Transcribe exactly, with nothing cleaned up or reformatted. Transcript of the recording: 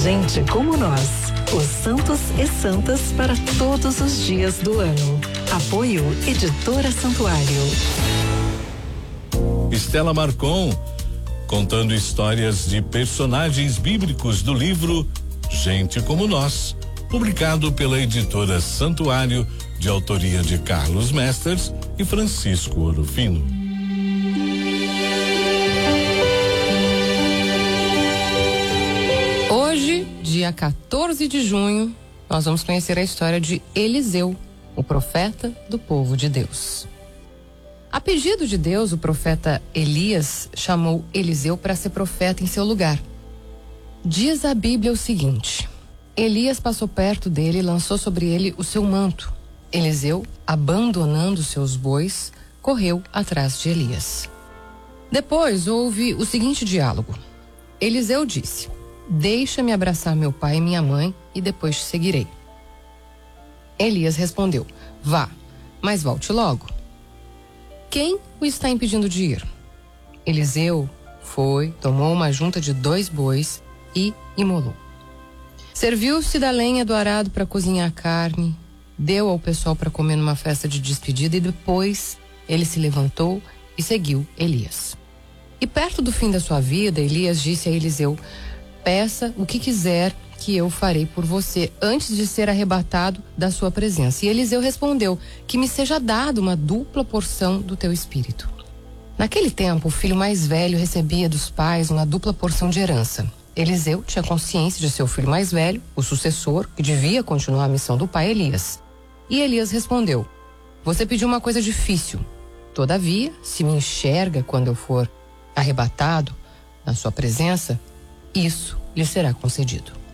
Gente como nós, os santos e santas para todos os dias do ano. Apoio Editora Santuário. Estela Marcon, contando histórias de personagens bíblicos do livro Gente como Nós, publicado pela Editora Santuário, de autoria de Carlos Mesters e Francisco Orofino. Hoje, dia quatorze de junho, nós vamos conhecer a história de Eliseu, o profeta do povo de Deus. A pedido de Deus, o profeta Elias chamou Eliseu para ser profeta em seu lugar. Diz a Bíblia o seguinte: Elias passou perto dele e lançou sobre ele o seu manto. Eliseu, abandonando seus bois, correu atrás de Elias. Depois houve o seguinte diálogo. Eliseu disse: Deixa-me abraçar meu pai e minha mãe e depois te seguirei. Elias respondeu: Vá, mas volte logo. Quem o está impedindo de ir? Eliseu foi, tomou uma junta de dois bois e imolou. Serviu-se da lenha do arado para cozinhar a carne, deu ao pessoal para comer numa festa de despedida e depois ele se levantou e seguiu Elias. E perto do fim da sua vida, Elias disse a Eliseu: Peça o que quiser que eu farei por você antes de ser arrebatado da sua presença. E Eliseu respondeu: Que me seja dado uma dupla porção do teu espírito. Naquele tempo, o filho mais velho recebia dos pais uma dupla porção de herança. Eliseu tinha consciência de seu filho mais velho, o sucessor, que devia continuar a missão do pai Elias. E Elias respondeu: Você pediu uma coisa difícil. Todavia, se me enxerga quando eu for arrebatado na sua presença, isso lhe será concedido.